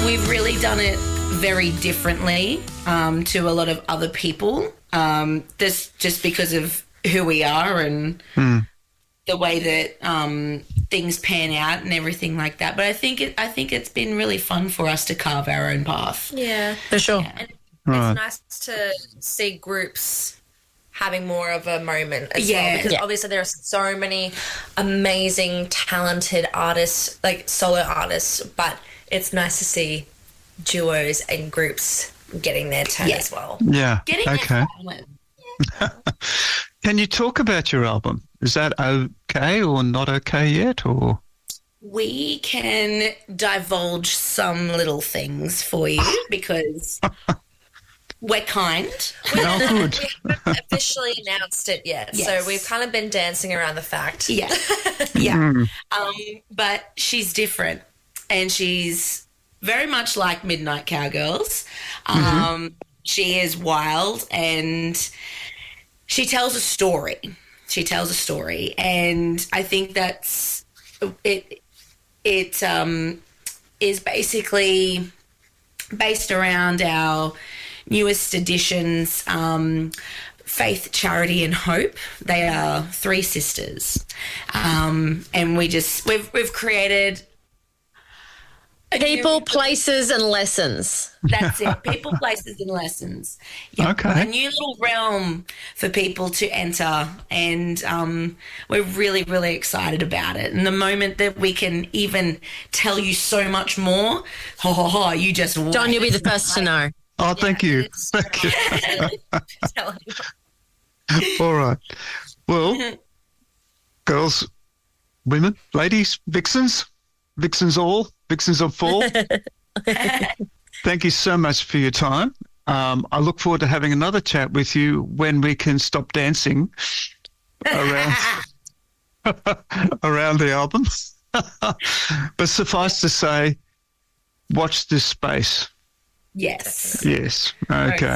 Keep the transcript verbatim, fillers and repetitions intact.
we've really done it very differently um, to a lot of other people. Um, this just because of who we are and mm. the way that um, things pan out and everything like that. But I think it, I think it's been really fun for us to carve our own path. Yeah, for sure. Yeah. And Right. it's nice to see groups having more of a moment as Yeah. well, because Yeah. obviously there are so many amazing, talented artists, like solo artists, but it's nice to see duos and groups getting their turn Yeah. as well. Yeah. Getting okay. that Can you talk about your album? Is that okay or not okay yet? Or We can divulge some little things for you because we're kind. oh, good. We haven't officially announced it yet, Yes. so we've kind of been dancing around the fact. Yeah. Yeah. Mm. Um, but she's different and she's very much like Midnight Cowgirls. Um, Mm-hmm. She is wild and she tells a story. She tells a story. And I think that's it. It um, is basically based around our newest editions, um, Faith, Charity and Hope. They are three sisters. Um, and we just, we've, we've created a People, new- places, and lessons. that's it. People, places, and lessons. Yeah. Okay. A new little realm for people to enter, and um, we're really, really excited about it. And the moment that we can even tell you so much more, ho ho ho, you just John, wait. you'll be the first to know. Oh, thank you. It's- Thank you. Telling you. All right. Well, girls, women, ladies, vixens, vixens all, vixens of fall. Thank you so much for your time. Um, I look forward to having another chat with you when we can stop dancing around around the album. But suffice to say, watch this space. Yes. Yes. Okay.